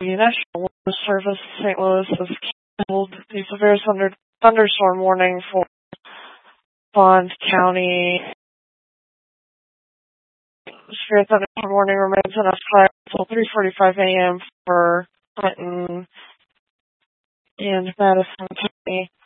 National Weather Service, St. Louis, has canceled the severe thunderstorm warning for Bond County. Severe thunderstorm warning remains in effect until 3:45 a.m. for Clinton and Madison County.